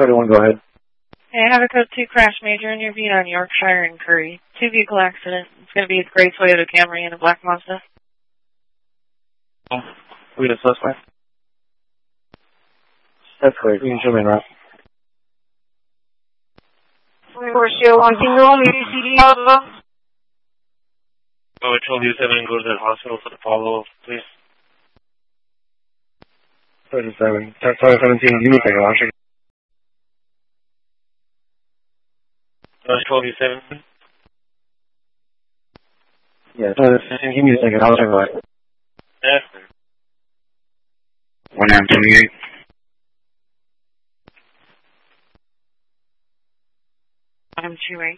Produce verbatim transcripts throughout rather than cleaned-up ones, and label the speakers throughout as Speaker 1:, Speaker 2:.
Speaker 1: Code one, go ahead.
Speaker 2: Hey, I have a code two crash major interview on Yorkshire and Curry. Two vehicle accident. It's going to be a gray Toyota Camry and a black Mazda.
Speaker 1: Oh, we got a suspect. That's clear. You can show me in route.
Speaker 3: four zero one single, maybe C D Alpha.
Speaker 1: Oh, twelve U seven and go to the hospital for the follow-up, please. thirty-seven. Sorry, seventeen. You need to take a launch. Uh, twelve U seven. Yeah, so give me a second. I'll check it out. Yeah. one nine twenty-eight.
Speaker 2: I'm two eight.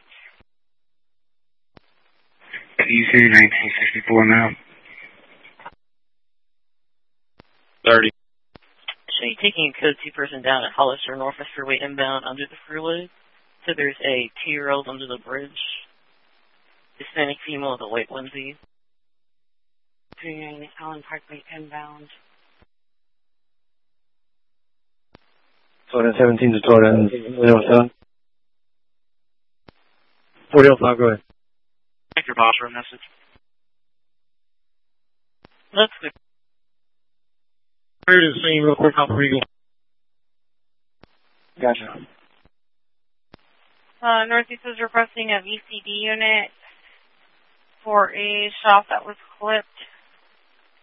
Speaker 4: P C nineteen sixty-four now.
Speaker 1: thirty.
Speaker 5: So you're taking a code two person down at Hollister Northwest Freeway inbound under the freeway. So there's a two-year-old under the bridge. Hispanic female with a white onesie.
Speaker 2: three nine Allen Parkway inbound.
Speaker 1: Toyota seventeen to Toyota zero seven. forty oh five, go ahead.
Speaker 6: Take your boss for a message.
Speaker 5: That's good.
Speaker 1: Clear to the scene real quick, Alpha Eagle. Gotcha.
Speaker 2: Uh, Northeast is requesting a V C D unit for a shop that was clipped.